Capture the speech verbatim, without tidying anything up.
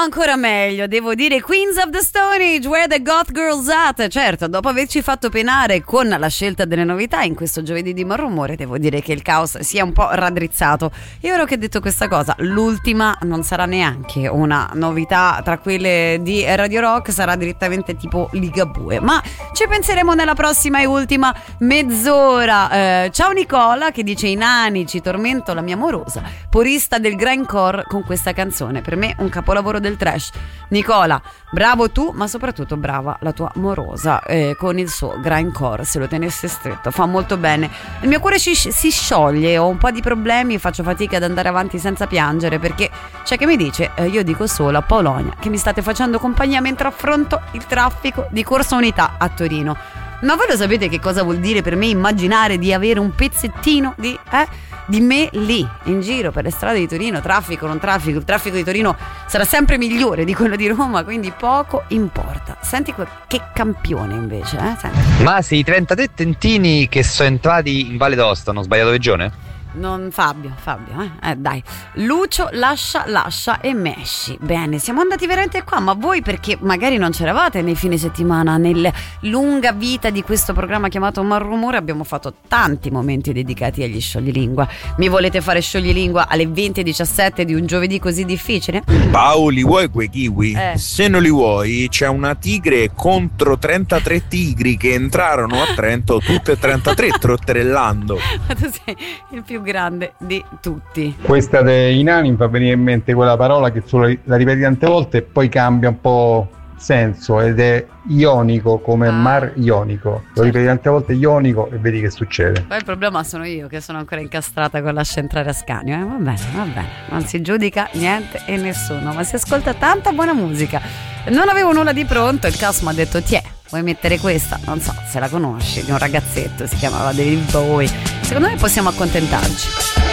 ancora meglio, devo dire Queens of the Stone Age, Where the Goth Girls At. Certo, dopo averci fatto penare con la scelta delle novità in questo giovedì di Malrumore, devo dire che il caos si è un po' raddrizzato. E ora che ho detto questa cosa, l'ultima non sarà neanche una novità tra quelle di Radio Rock, sarà direttamente tipo Ligabue, ma ci penseremo nella prossima e ultima mezz'ora. eh, Ciao Nicola che dice: i nani, ci tormento la mia amorosa, purista del grindcore con questa canzone, per me un capolavoro del trash. Nicola, bravo tu, ma soprattutto brava la tua morosa eh, con il suo grindcore, se lo tenesse stretto fa molto bene. Il mio cuore si, si scioglie, ho un po' di problemi, faccio fatica ad andare avanti senza piangere, perché c'è che mi dice eh, io dico solo a Polonia che mi state facendo compagnia mentre affronto il traffico di Corso Unità a Torino. Ma voi lo sapete che cosa vuol dire per me immaginare di avere un pezzettino di eh di me lì in giro per le strade di Torino, traffico non traffico, il traffico di Torino sarà sempre migliore di quello di Roma, quindi poco importa. Senti que- che campione invece, eh? Senti. Ma se i trentatré tentini che sono entrati in Valle d'Aosta hanno sbagliato regione? Non Fabio, Fabio, eh? eh dai. Lucio, lascia, lascia e mesci. Bene, siamo andati veramente qua, ma voi perché magari non c'eravate nei fine settimana, nella lunga vita di questo programma chiamato Malrumore abbiamo fatto tanti momenti dedicati agli scioglilingua. Mi volete fare scioglilingua alle venti e diciassette di un giovedì così difficile? Paoli, vuoi quei kiwi? Eh. Se non li vuoi, c'è una tigre contro trentatré tigri che entrarono a Trento, tutte e trentatré trotterellando. Ma tu sei il più grande di tutti. Questa dei nani mi fa venire in mente quella parola che tu la ripeti tante volte e poi cambia un po' senso ed è ionico, come ah, mar ionico. Lo certo. ripeti tante volte ionico e vedi che succede. Poi il problema sono io che sono ancora incastrata con lascia entrare a Scanio. Eh? Va bene, va bene. Non si giudica niente e nessuno, ma si ascolta tanta buona musica. Non avevo nulla di pronto, il caos mi ha detto: tiè, vuoi mettere questa? Non so se la conosci, di un ragazzetto, si chiamava David Bowie. Secondo me possiamo accontentarci.